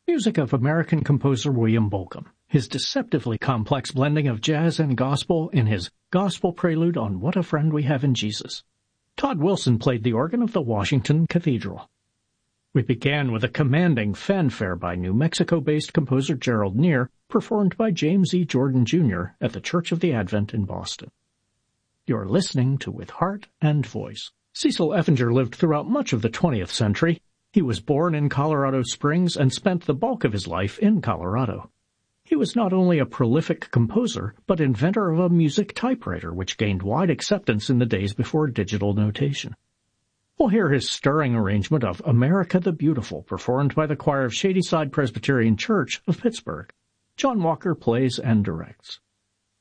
music of American composer William Bolcom, his deceptively complex blending of jazz and gospel in his Gospel Prelude on What a Friend We Have in Jesus. Todd Wilson played the organ of the Washington Cathedral. We began with a commanding fanfare by New Mexico-based composer Gerald Neer, performed by James E. Jordan, Jr. at the Church of the Advent in Boston. You're listening to With Heart and Voice. Cecil Effinger lived throughout much of the 20th century. He was born in Colorado Springs and spent the bulk of his life in Colorado. He was not only a prolific composer, but inventor of a music typewriter, which gained wide acceptance in the days before digital notation. We'll hear his stirring arrangement of America the Beautiful, performed by the choir of Shadyside Presbyterian Church of Pittsburgh. John Walker plays and directs.